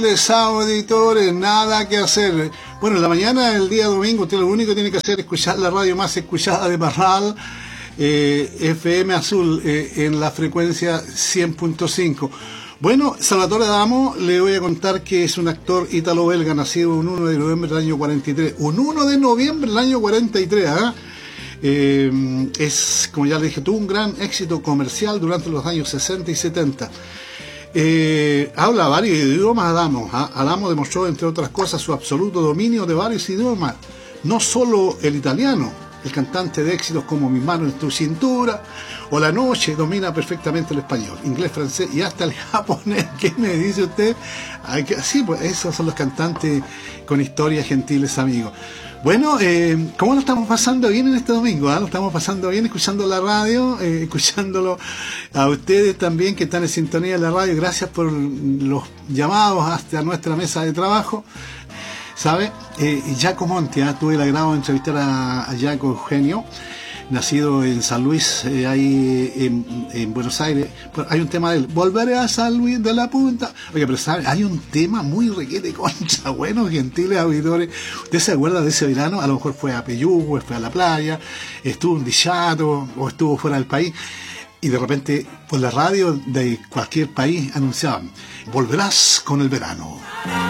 Auditores, nada que hacer. Bueno, en la mañana del día domingo usted lo único que tiene que hacer es escuchar la radio más escuchada de Parral, FM Azul, en la frecuencia 100.5. Bueno, Salvatore Adamo, le voy a contar que es un actor ítalo-belga, nacido un 1 de noviembre del año 43. Un 1 de noviembre del año 43, ¿ah? Es, como ya le dije, tuvo un gran éxito comercial durante los años 60 y 70. Habla varios idiomas Adamo. Adamo demostró, entre otras cosas, su absoluto dominio de varios idiomas, no solo el italiano. El cantante de éxitos como Mi mano en tu cintura o La noche domina perfectamente el español, inglés, francés y hasta el japonés. ¿Qué me dice usted? Sí, pues esos son los cantantes con historias gentiles, amigos. Bueno, ¿cómo lo estamos pasando bien en este domingo? Lo estamos pasando bien escuchando la radio, escuchándolo a ustedes también que están en sintonía de la radio. Gracias por los llamados hasta nuestra mesa de trabajo. ¿Sabe? Jaco Monti, tuve el agrado de entrevistar a Jaco Eugenio, nacido en San Luis, ahí en Buenos Aires. Bueno, hay un tema de él, volveré a San Luis de la Punta. Oye, pero ¿sabe? Hay un tema muy requete contra, bueno, gentiles auditores. ¿Usted se acuerda de ese verano? A lo mejor fue a Peyúgue, fue a la playa, estuvo en Dichato o estuvo fuera del país. Y de repente, por la radio de cualquier país anunciaban, volverás con el verano.